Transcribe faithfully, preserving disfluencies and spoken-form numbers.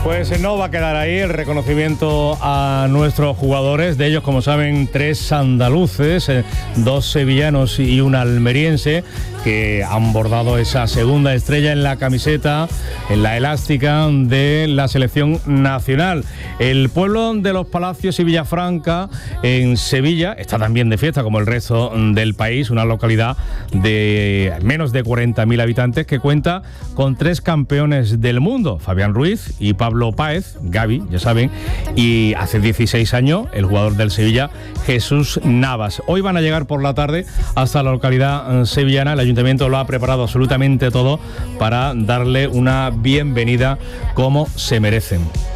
Pues no va a quedar ahí el reconocimiento a nuestros jugadores, de ellos, como saben, tres andaluces, eh, dos sevillanos y un almeriense, que han bordado esa segunda estrella en la camiseta, en la elástica de la selección nacional. El pueblo de los Palacios y Villafranca, en Sevilla, está también de fiesta como el resto del país, una localidad de menos de cuarenta mil habitantes que cuenta con tres campeones del mundo, Fabián Ruiz y Pablo Páez, Gavi, ya saben, y hace dieciséis años el jugador del Sevilla, Jesús Navas. Hoy van a llegar por la tarde hasta la localidad sevillana. El ayuntamiento lo ha preparado absolutamente todo para darle una bienvenida como se merecen.